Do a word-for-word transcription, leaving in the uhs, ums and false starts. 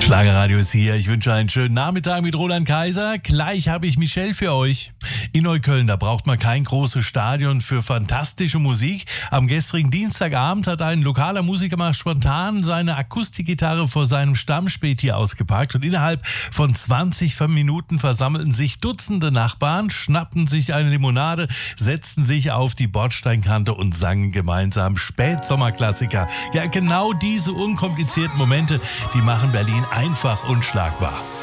Schlagerradio ist hier. Ich wünsche einen schönen Nachmittag mit Roland Kaiser. Gleich habe ich Michelle für euch. In Neukölln, da braucht man kein großes Stadion für fantastische Musik. Am gestrigen Dienstagabend hat ein lokaler Musiker mal spontan seine Akustikgitarre vor seinem Stammspäti ausgepackt und innerhalb von zwanzig Minuten versammelten sich Dutzende Nachbarn, schnappten sich eine Limonade, setzten sich auf die Bordsteinkante und sangen gemeinsam Spätsommerklassiker. Ja, genau diese unkomplizierten Momente, die machen Berlin einfach unschlagbar.